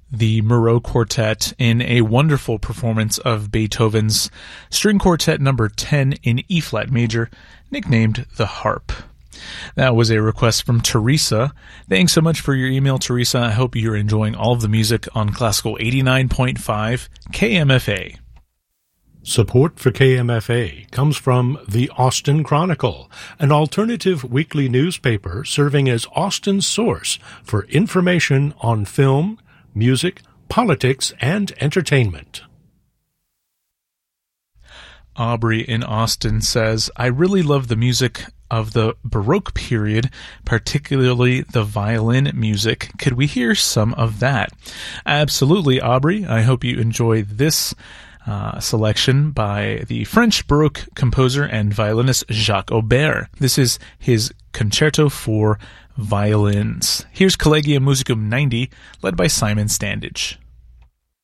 the Moreau Quartet in a wonderful performance of Beethoven's String Quartet number 10 in E-flat major, nicknamed the Harp. That was a request from Teresa. Thanks so much for your email, Teresa. I hope you're enjoying all of the music on Classical 89.5 KMFA. Support for KMFA comes from the Austin Chronicle, an alternative weekly newspaper serving as Austin's source for information on film, music, politics, and entertainment. Aubrey in Austin says, I really love the music of the Baroque period, particularly the violin music. Could we hear some of that? Absolutely, Aubrey. I hope you enjoy this selection by the French Baroque composer and violinist Jacques Aubert. This is his Concerto for Violins. Here's Collegium Musicum 90, led by Simon Standage.